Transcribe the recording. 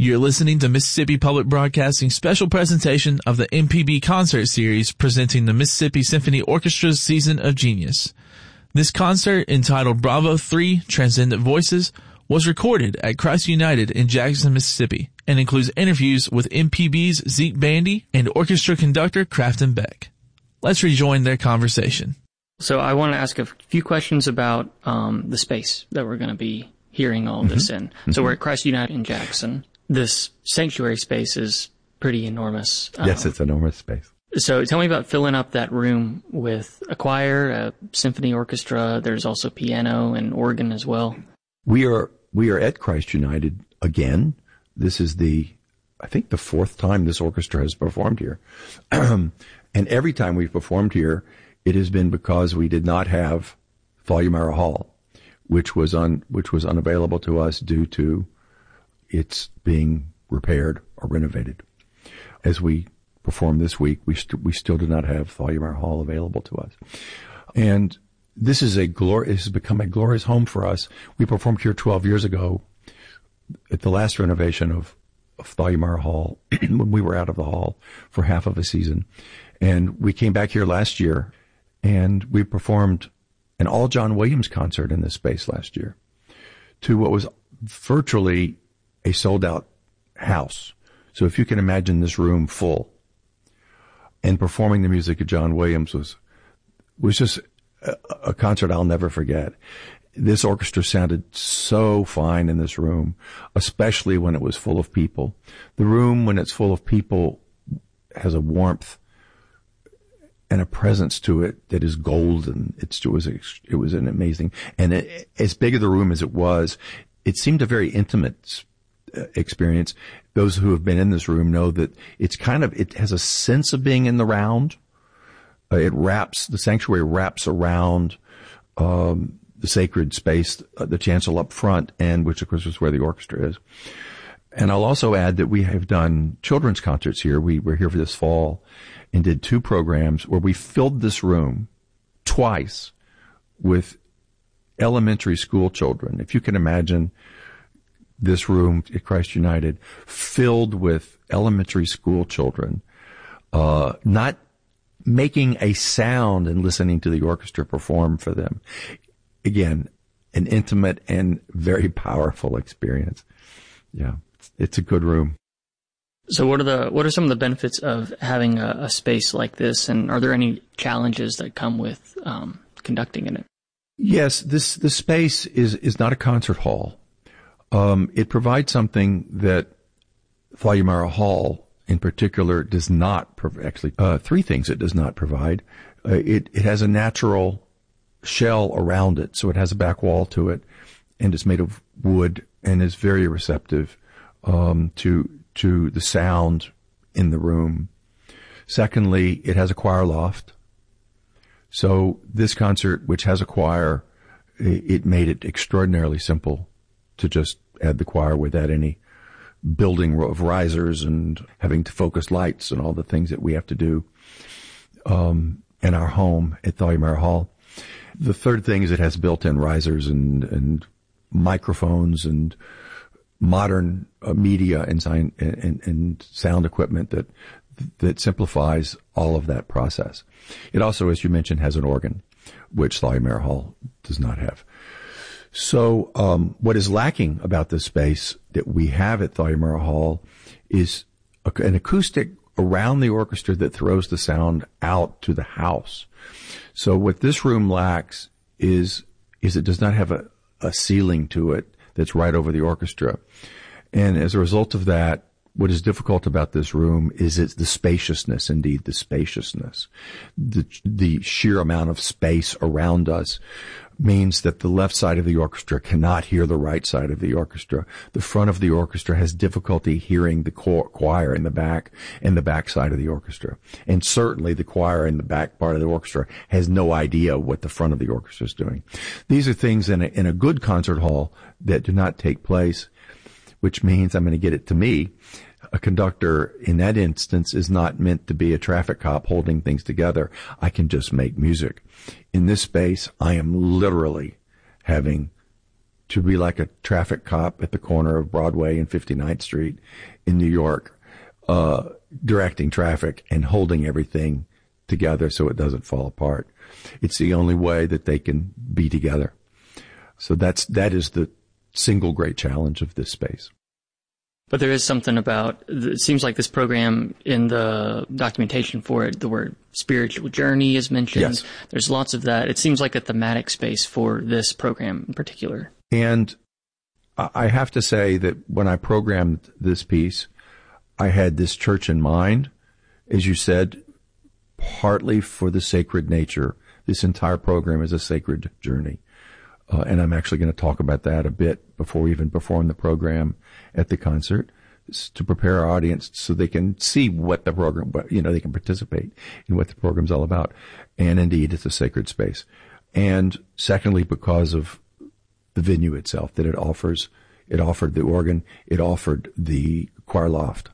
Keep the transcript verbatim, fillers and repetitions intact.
You're listening to Mississippi Public Broadcasting's special presentation of the M P B concert series presenting the Mississippi Symphony Orchestra's Season of Genius. This concert, entitled Bravo three Transcendent Voices, was recorded at Christ United in Jackson, Mississippi, and includes interviews with M P B's Zeke Bandy and orchestra conductor Crafton Beck. Let's rejoin their conversation. So I want to ask a few questions about um, the space that we're going to be hearing all of this mm-hmm. in. So mm-hmm. we're at Christ United in Jackson. This sanctuary space is pretty enormous. Yes, um, it's an enormous space. So tell me about filling up that room with a choir, a symphony orchestra. There's also piano and organ as well. We are we are at Christ United again. This is the, I think, the fourth time this orchestra has performed here. And every time we've performed here, it has been because we did not have Thalhimarra Hall, which was un, which was unavailable to us due to it's being repaired or renovated. As we performed this week, we st- we still do not have Thalhimarra Hall available to us. And this is a glor- this has become a glorious home for us. We performed here twelve years ago at the last renovation of, of Thalhimarra Hall when we were out of the hall for half of a season. And we came back here last year and we performed an all John Williams concert in this space last year to what was virtually a sold out house. So if you can imagine this room full and performing the music of John Williams was, was just a, a concert I'll never forget. This orchestra sounded so fine in this room, especially when it was full of people. The room, when it's full of people, has a warmth and a presence to it that is golden. It's, it was, it was an amazing, and it, as big of the room as it was, it seemed a very intimate experience. Those who have been in this room know that it's kind of, it has a sense of being in the round. Uh, it wraps, the sanctuary wraps around, um, the sacred space, uh, the chancel up front, and which of course is where the orchestra is. And I'll also add that we have done children's concerts here. We were here for this fall and did two programs where we filled this room twice with elementary school children. If you can imagine this room at Christ United filled with elementary school children, uh, not making a sound and listening to the orchestra perform for them. Again, an intimate and very powerful experience. Yeah, it's, it's a good room. So what are the, what are some of the benefits of having a, a space like this? And are there any challenges that come with, um, conducting in it? Yes, this, this space is, is not a concert hall. Um, it provides something that Thalhimarra Hall in particular does not provide. Actually, uh, three things it does not provide. Uh, it, it has a natural shell around it, so it has a back wall to it, and it's made of wood and is very receptive, um, to, to the sound in the room. Secondly, it has a choir loft. So this concert, which has a choir, it, it made it extraordinarily simple to just add the choir without any building of risers and having to focus lights and all the things that we have to do um, in our home at Thalhimarra Hall. The third thing is it has built-in risers and, and microphones and modern uh, media and, sign, and, and sound equipment that that simplifies all of that process. It also, as you mentioned, has an organ, which Thalhimarra Hall does not have. So um, what is lacking about this space that we have at Thalhimarra Hall is a, an acoustic around the orchestra that throws the sound out to the house. So what this room lacks is is it does not have a, a ceiling to it that's right over the orchestra. And as a result of that, what is difficult about this room is it's the spaciousness, indeed, the spaciousness. The, the sheer amount of space around us means that the left side of the orchestra cannot hear the right side of the orchestra. The front of the orchestra has difficulty hearing the choir in the back and the back side of the orchestra. And certainly the choir in the back part of the orchestra has no idea what the front of the orchestra is doing. These are things in a, in a good concert hall that do not take place, which means I'm going to get it to me. A conductor in that instance is not meant to be a traffic cop holding things together. I can just make music. In this space, I am literally having to be like a traffic cop at the corner of Broadway and fifty-ninth Street in New York, uh, directing traffic and holding everything together so it doesn't fall apart. It's the only way that they can be together. So that's, that is the single great challenge of this space. But there is something about, it seems like this program, in the documentation for it, the word spiritual journey is mentioned. Yes. There's lots of that. It seems like a thematic space for this program in particular. And I have to say that when I programmed this piece, I had this church in mind, as you said, partly for the sacred nature. This entire program is a sacred journey. Uh, and I'm actually going to talk about that a bit before we even perform the program at the concert, to prepare our audience so they can see what the program, you know, they can participate in what the program's all about. And indeed, it's a sacred space. And secondly, because of the venue itself, that it offers, it offered the organ, it offered the choir loft.